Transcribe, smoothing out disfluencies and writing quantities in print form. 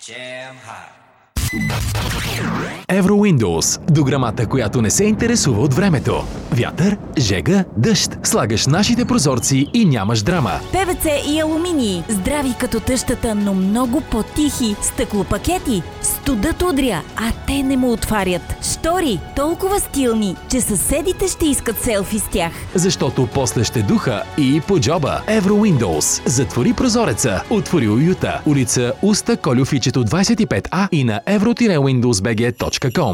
Евро-Windows. Дограмата, която не се интересува от времето. Вятър, жега, дъжд. Слагаш нашите прозорци и нямаш драма. ПВЦ и алуминий. Здрави като тъщата, но много по-тихи. Стъклопакети. Студът удря, а те не му отварят. Штори. Толкова стилни, че съседите ще искат селфи с тях. Защото после ще духа и по джоба. Евро-Windows. Затвори прозореца. Отвори уюта. Улица Уста Колю Фичето 25А и на euro-windowsbg.com.